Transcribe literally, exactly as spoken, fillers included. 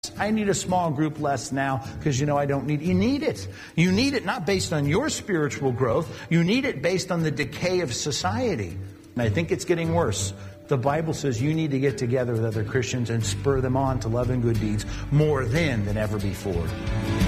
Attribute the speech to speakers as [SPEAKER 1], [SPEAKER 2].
[SPEAKER 1] I need a small group less now because, you know, I don't need... You need it. You need it not based on your spiritual growth. You need it based on the decay of society. And I think it's getting worse. The Bible says you need to get together with other Christians and spur them on to love and good deeds more then than ever before.